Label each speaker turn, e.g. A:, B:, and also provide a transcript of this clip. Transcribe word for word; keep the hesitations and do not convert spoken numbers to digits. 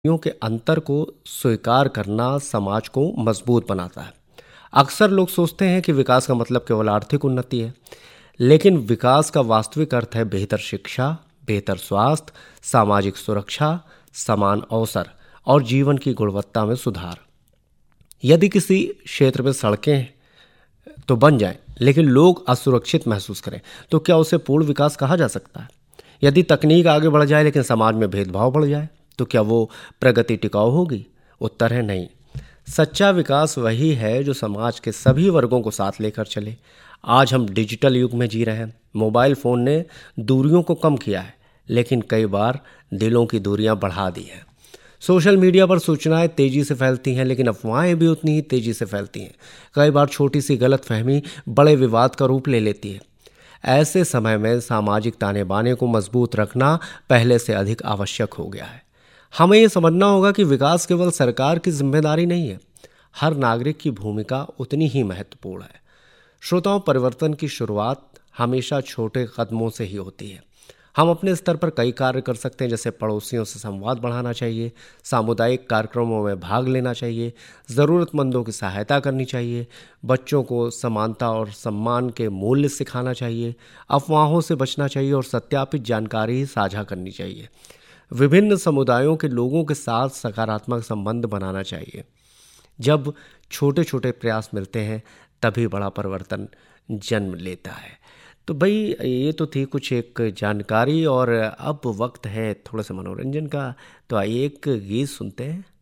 A: व्यक्तियों के अंतर को स्वीकार करना समाज को मजबूत बनाता है। अक्सर लोग सोचते हैं कि विकास का मतलब केवल आर्थिक उन्नति है, लेकिन विकास का वास्तविक अर्थ है बेहतर शिक्षा, बेहतर स्वास्थ्य, सामाजिक सुरक्षा, समान अवसर और जीवन की गुणवत्ता में सुधार। यदि किसी क्षेत्र में सड़कें तो बन जाएं, लेकिन लोग असुरक्षित महसूस करें, तो क्या उसे पूर्ण विकास कहा जा सकता है? यदि तकनीक आगे बढ़ जाए लेकिन समाज में भेदभाव बढ़ जाए, तो क्या वो प्रगति टिकाऊ होगी? उत्तर है नहीं। सच्चा विकास वही है जो समाज के सभी वर्गों को साथ लेकर चले। आज हम डिजिटल युग में जी रहे हैं। मोबाइल फोन ने दूरियों को कम किया है, लेकिन कई बार दिलों की दूरियां बढ़ा दी हैं। सोशल मीडिया पर सूचनाएं तेजी से फैलती हैं, लेकिन अफवाहें भी उतनी ही तेजी से फैलती हैं। कई बार छोटी सी गलतफहमी बड़े विवाद का रूप ले लेती है। ऐसे समय में सामाजिक ताने बाने को मजबूत रखना पहले से अधिक आवश्यक हो गया है। हमें ये समझना होगा कि विकास केवल सरकार की जिम्मेदारी नहीं है, हर नागरिक की भूमिका उतनी ही महत्वपूर्ण है। श्रोताओं, परिवर्तन की शुरुआत हमेशा छोटे कदमों से ही होती है। हम अपने स्तर पर कई कार्य कर सकते हैं, जैसे पड़ोसियों से संवाद बढ़ाना चाहिए, सामुदायिक कार्यक्रमों में भाग लेना चाहिए, ज़रूरतमंदों की सहायता करनी चाहिए, बच्चों को समानता और सम्मान के मूल्य सिखाना चाहिए, अफवाहों से बचना चाहिए और सत्यापित जानकारी ही साझा करनी चाहिए। विभिन्न समुदायों के लोगों के साथ सकारात्मक संबंध बनाना चाहिए। जब छोटे छोटे प्रयास मिलते हैं, तभी बड़ा परिवर्तन जन्म लेता है। तो भाई, ये तो थी कुछ एक जानकारी, और अब वक्त है थोड़ा सा मनोरंजन का। तो आइए एक गीत सुनते हैं।